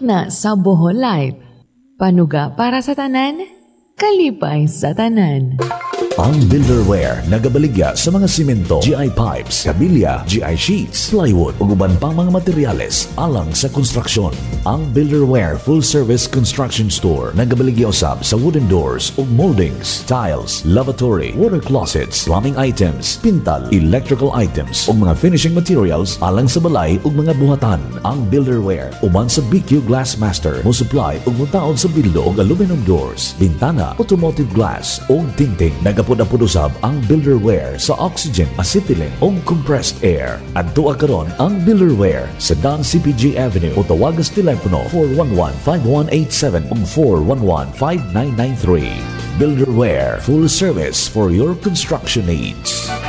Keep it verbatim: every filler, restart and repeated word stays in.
na sa Bohol Life. Panuga para sa tanan, kalipay sa tanan. Ang Builderware nagabaligya sa mga simento, G I pipes, kabilya, G I sheets, plywood ug uban pang mga materyales alang sa konstruksyon. Ang Builderware Full Service Construction Store nagabaligya usab sa wooden doors ug moldings, tiles, lavatory, water closets, plumbing items, pintal, electrical items ug mga finishing materials alang sa balay ug mga buhatan. Ang Builderware uban sa B Q Glassmaster mo supply ug mutaod sa bildo ug aluminum doors, bintana, automotive glass ug tinting. Nagapod-apod usab ang Builderware sa oxygen, acetylene ug compressed air. Adto karon ang Builderware sa Dan C P G Avenue o tawagas telepono four one one, five one eight seven ug four one one, five nine nine three. Builderware, full service for your construction needs.